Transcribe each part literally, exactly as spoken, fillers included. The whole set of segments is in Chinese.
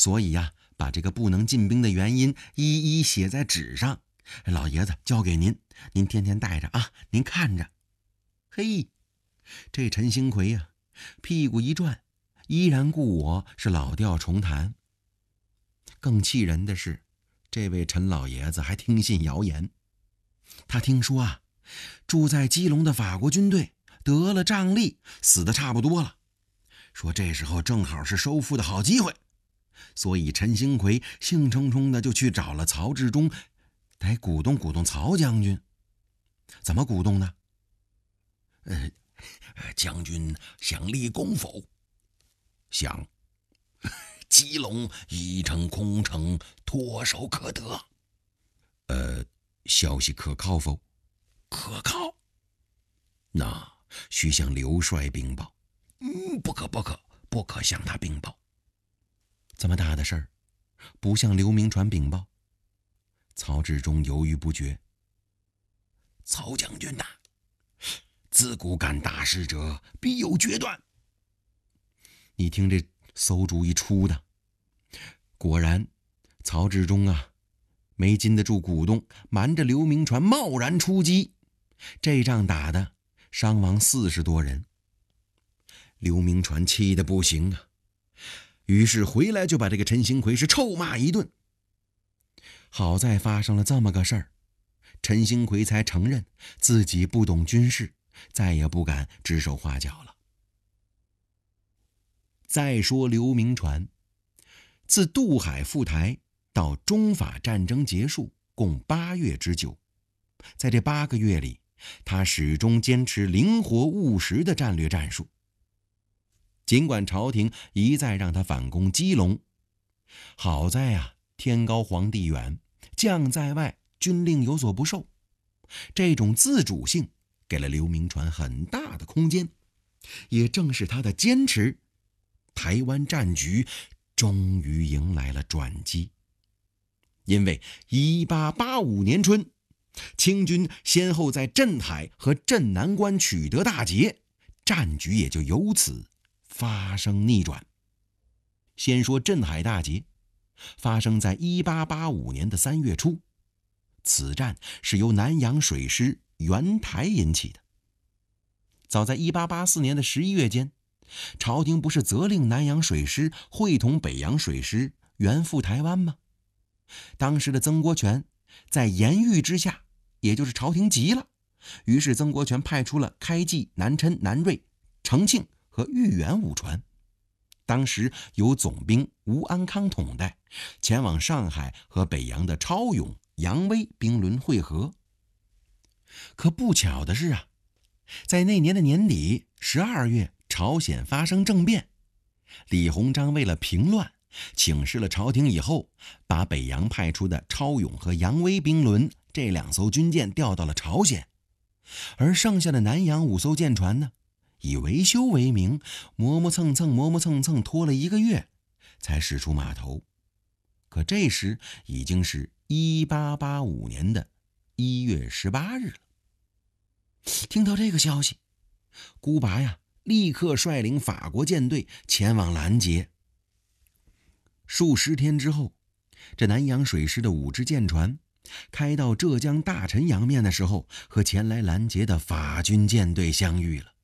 所以呀，把这个不能进兵的原因一一写在纸上，老爷子交给您，您天天带着啊，您看着。嘿，这陈兴奎呀，屁股一转，依然故我，是老调重弹。更气人的是，这位陈老爷子还听信谣言。他听说啊，住在基隆的法国军队得了瘴痢，死得差不多了，说这时候正好是收复的好机会，所以陈兴奎兴冲冲的就去找了曹志忠，得鼓动鼓动曹将军。怎么鼓动呢？ 呃，将军想立功否？ 想。 基隆已成空城，唾手可得。 呃，消息可靠否？ 可靠。 那需向刘帅禀报。 嗯，不可不可不可向他禀报。 这么大的事儿，不向刘铭传禀报？曹志忠犹豫不决。 曹将军呐、啊，自古干大事者必有决断。 你听这馊主意出的，果然曹志忠啊，没禁得住鼓动，瞒着刘铭传贸然出击。这仗打的伤亡四十多人。刘铭传气得不行啊，于是回来就把这个陈兴奎是臭骂一顿。好在发生了这么个事儿，陈兴奎才承认自己不懂军事，再也不敢指手画脚了。再说刘铭传，自渡海赴台到中法战争结束，共八月之久。在这八个月里，他始终坚持灵活务实的战略战术。尽管朝廷一再让他反攻基隆，好在啊，天高皇帝远，将在外，军令有所不受。这种自主性给了刘铭传很大的空间，也正是他的坚持，台湾战局终于迎来了转机。因为一八八五年春，清军先后在镇海和镇南关取得大捷，战局也就由此发生逆转。先说镇海大捷，发生在一八八五年的三月初，此战是由南洋水师袁台引起的。早在一八八四年的十一月间，朝廷不是责令南洋水师会同北洋水师援赴台湾吗？当时的曾国荃在言语之下，也就是朝廷急了，于是曾国荃派出了开济、南琛、南瑞、承庆和豫远五船，当时由总兵吴安康统带，前往上海和北洋的超勇、扬威兵轮会合。可不巧的是啊，在那年的年底十二月，朝鲜发生政变，李鸿章为了平乱，请示了朝廷以后，把北洋派出的超勇和扬威兵轮这两艘军舰调到了朝鲜，而剩下的南洋五艘舰船呢，以维修为名，磨磨蹭蹭磨磨蹭蹭拖了一个月才驶出码头。可这时已经是一八八五年的一月十八日了。听到这个消息，孤拔呀立刻率领法国舰队前往拦截。数十天之后，这南洋水师的五支舰船开到浙江大陈洋面的时候，和前来拦截的法军舰队相遇了。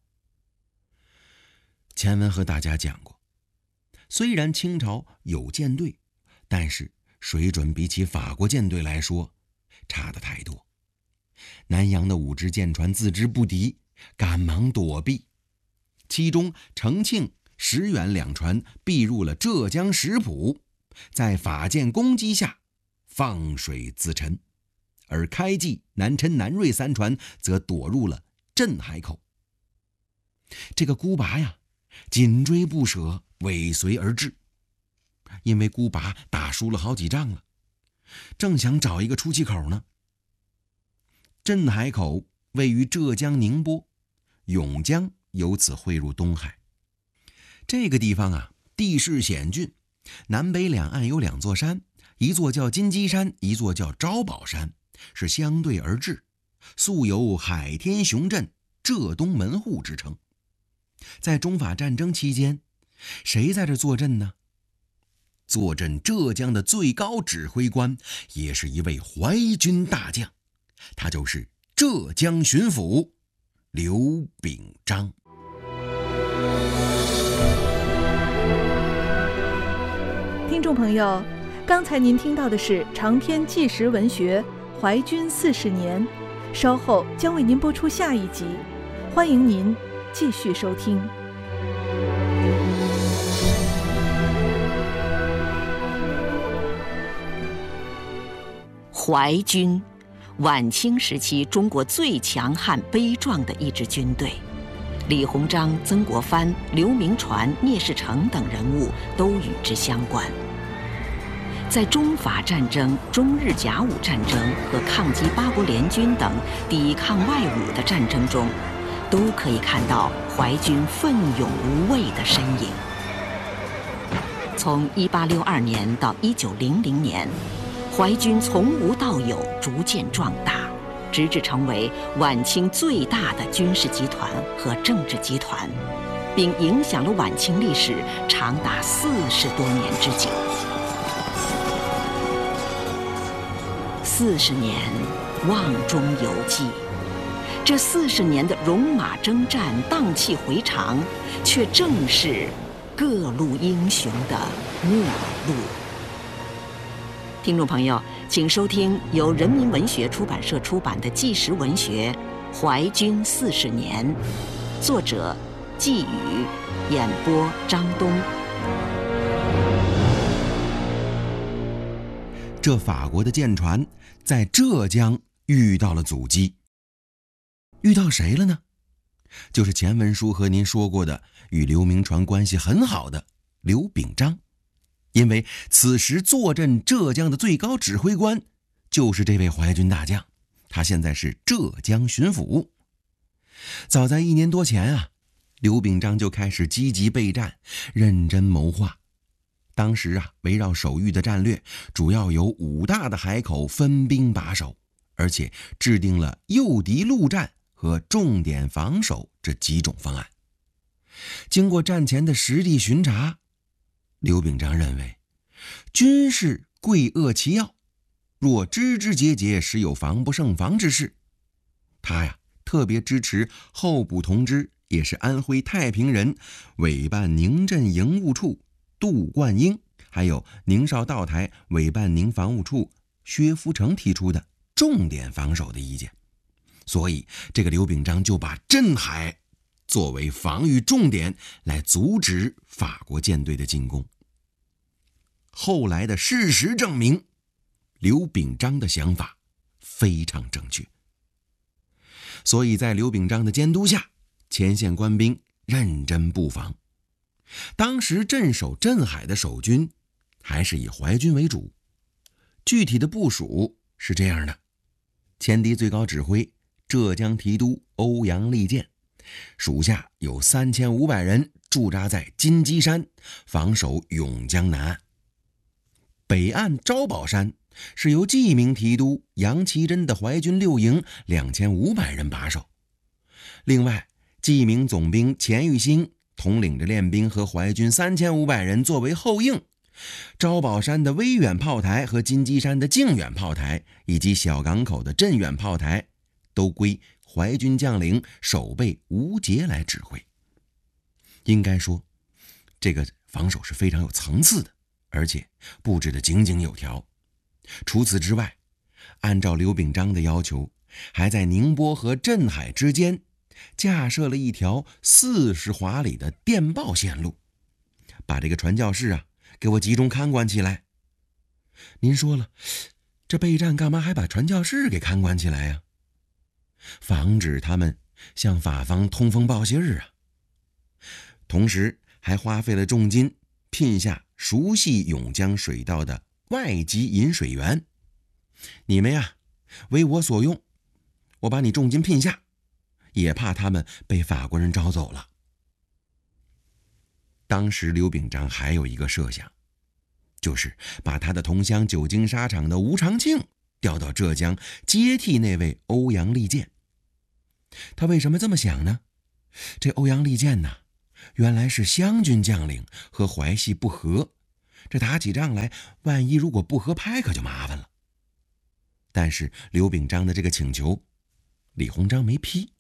前文和大家讲过，虽然清朝有舰队，但是水准比起法国舰队来说差得太多。南洋的五支舰船自知不敌，赶忙躲避，其中承庆、石远两船避入了浙江石浦，在法舰攻击下放水自沉，而开济、南琛、南瑞三船则躲入了镇海口。这个孤拔呀紧追不舍，尾随而至。因为孤拔打输了好几仗了，正想找一个出气口呢。镇海口位于浙江宁波，甬江由此汇入东海。这个地方啊，地势险峻，南北两岸有两座山，一座叫金鸡山，一座叫招宝山，是相对而治，素有海天雄镇、浙东门户之称。在中法战争期间，谁在这坐镇呢？ 坐镇浙江的最高指挥官，也是一位淮军大将，他就是浙江巡抚刘秉章。 听众朋友，刚才您听到的是长篇纪实文学《淮军四十年》，稍后将为您播出下一集，欢迎您继续收听。 淮军，晚清时期中国最强悍悲壮的一支军队，李鸿章、曾国藩、刘铭传、聂士成等人物都与之相关。在中法战争、中日甲午战争和抗击八国联军等抵抗外侮的战争中，都可以看到淮军奋勇无畏的身影。从一八六二年到一九零零年，淮军从无到有，逐渐壮大，直至成为晚清最大的军事集团和政治集团，并影响了晚清历史长达四十多年之久。四十年，瓮中有记。这四十年的戎马征战、荡气回肠，却正是各路英雄的末路。听众朋友，请收听由人民文学出版社出版的纪实文学《淮军四十年》，作者季宇，演播张东。 这法国的舰船在浙江遇到了阻击，遇到谁了呢？就是前文书和您说过的与刘铭传关系很好的刘秉章。因为此时坐镇浙江的最高指挥官就是这位淮军大将，他现在是浙江巡抚。早在一年多前啊，刘秉章就开始积极备战，认真谋划。当时啊，围绕守御的战略主要有五大的海口分兵把守，而且制定了诱敌陆战和重点防守这几种方案。经过战前的实地巡查，刘秉章认为，军事贵扼其要，若枝枝节节，实有防不胜防之势。他呀，特别支持候补同知，也是安徽太平人，委办宁镇营务处杜冠英，还有宁绍道台委办宁防务处薛福成提出的重点防守的意见。所以这个刘秉章就把镇海作为防御重点，来阻止法国舰队的进攻。后来的事实证明，刘秉章的想法非常正确。所以在刘秉章的监督下，前线官兵认真布防。当时镇守镇海的守军还是以淮军为主。具体的部署是这样的：前敌最高指挥浙江提督欧阳立建，属下有三千五百人驻扎在金鸡山，防守永江南岸。北岸招宝山是由纪明提督杨其珍的淮军六营两千五百人把守。另外，纪明总兵钱玉兴统领着练兵和淮军三千五百人作为后应。招宝山的威远炮台和金鸡山的靖远炮台，以及小港口的镇远炮台，都归淮军将领守备吴杰来指挥。应该说，这个防守是非常有层次的，而且布置得井井有条。除此之外，按照刘秉章的要求，还在宁波和镇海之间架设了一条四十华里的电报线路，把这个传教士啊给我集中看管起来。您说了，这备战干嘛还把传教士给看管起来呀？防止他们向法方通风报信啊。同时还花费了重金聘下熟悉永江水道的外籍引水员。你们呀，为我所用，我把你重金聘下，也怕他们被法国人招走了。当时刘秉章还有一个设想，就是把他的同乡久经沙场的吴长庆调到浙江，接替那位欧阳立建。他为什么这么想呢？这欧阳立建呢，原来是湘军将领，和淮系不和， 这打起仗来，万一如果不合拍，可就麻烦了。但是刘秉章的这个请求，李鸿章没批。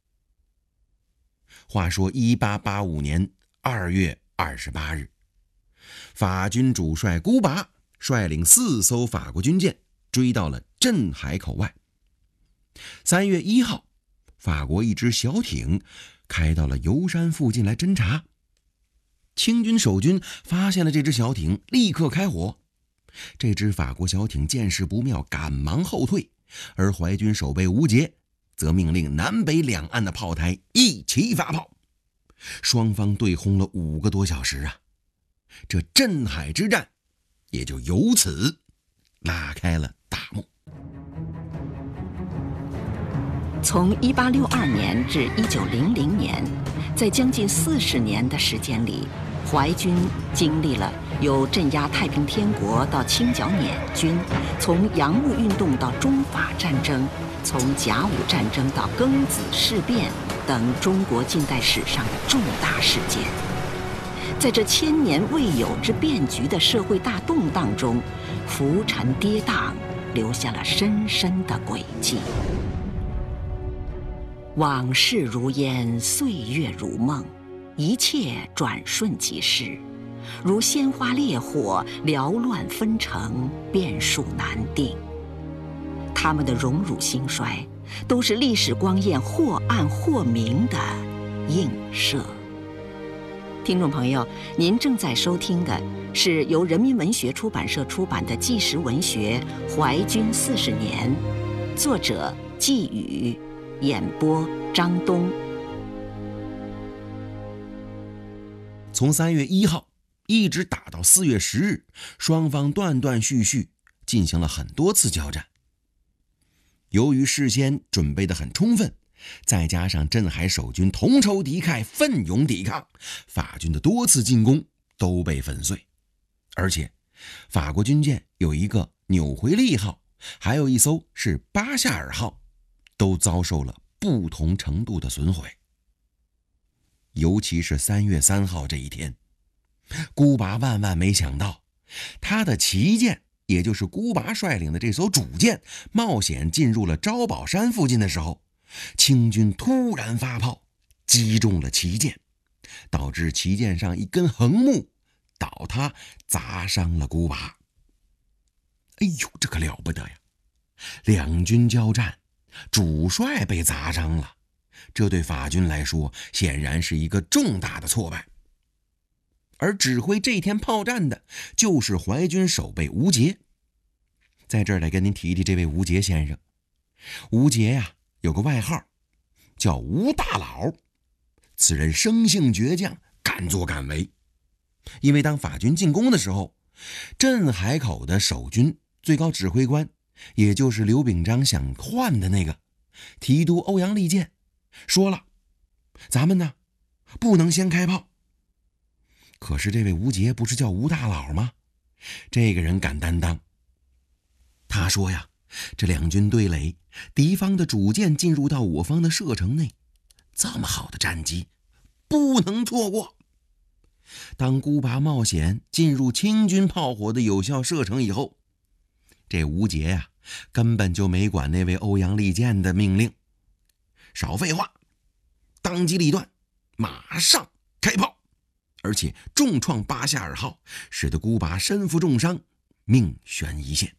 话说一八八五年二月二十八日，法军主帅孤拔率领四艘法国军舰追到了镇海口外。三月一号，法国一支小艇开到了油山附近来侦察。清军守军发现了这只小艇，立刻开火。这只法国小艇见势不妙，赶忙后退，而淮军守备吴杰则命令南北两岸的炮台一起发炮。双方对轰了五个多小时啊，这镇海之战也就由此拉开了大幕。 从一八六二年至一九零零年，在将近四十年的时间里，淮军经历了由镇压太平天国到清剿捻军，从洋务运动到中法战争，从甲午战争到庚子事变等中国近代史上的重大事件。在这千年未有之变局的社会大动荡中，浮沉跌宕，留下了深深的轨迹。往事如烟，岁月如梦，一切转瞬即逝，如鲜花烈火，缭乱纷呈，变数难定。他们的荣辱兴衰，都是历史光焰或暗或明的映射。听众朋友，您正在收听的是由人民文学出版社出版的纪实文学《淮军四十年》，作者季宇，演播张东。 从三月一号一直打到四月十日，双方断断续续进行了很多次交战。由于事先准备得很充分，再加上镇海守军同仇敌忾，奋勇抵抗，法军的多次进攻都被粉碎。而且法国军舰有一个纽回利号，还有一艘是巴夏尔号，都遭受了不同程度的损毁。尤其是三月三号这一天，孤拔万万没想到，他的旗舰，也就是孤拔率领的这艘主舰，冒险进入了招宝山附近的时候，清军突然发炮击中了旗舰，导致旗舰上一根横木倒塌，砸伤了孤拔。哎呦，这可了不得呀！两军交战，主帅被砸伤了，这对法军来说显然是一个重大的挫败。而指挥这天炮战的就是淮军守备吴杰。在这儿来跟您提提这位吴杰先生。吴杰呀、啊，有个外号叫吴大佬，此人生性倔强，敢作敢为。因为当法军进攻的时候，镇海口的守军最高指挥官，也就是刘秉章想换的那个提督欧阳立建说了，咱们呢不能先开炮。可是这位吴杰不是叫吴大佬吗？这个人敢担当。他说呀，这两军对垒，敌方的主舰进入到我方的射程内，这么好的战机不能错过。当孤拔冒险进入清军炮火的有效射程以后，这吴杰呀、啊、根本就没管那位欧阳立建的命令，少废话，当机立断，马上开炮，而且重创巴夏尔号，使得孤拔身负重伤，命悬一线。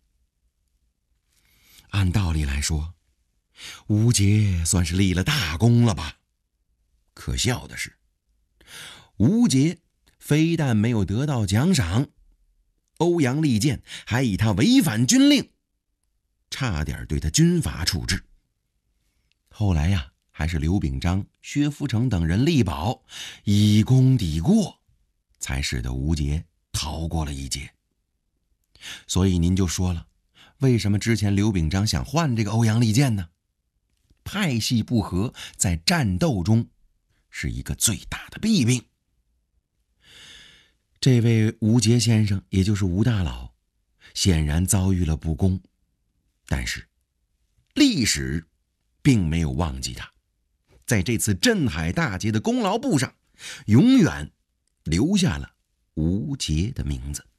按道理来说，吴杰算是立了大功了吧？可笑的是，吴杰非但没有得到奖赏，欧阳立建还以他违反军令，差点对他军法处置。后来呀，还是刘秉章、薛福成等人力保，以功抵过，才使得吴杰逃过了一劫。所以您就说了，为什么之前刘秉章想换这个欧阳立建呢？派系不合在战斗中是一个最大的弊病。这位吴杰先生，也就是吴大佬，显然遭遇了不公，但是历史并没有忘记他，在这次镇海大捷的功劳簿上永远留下了吴杰的名字。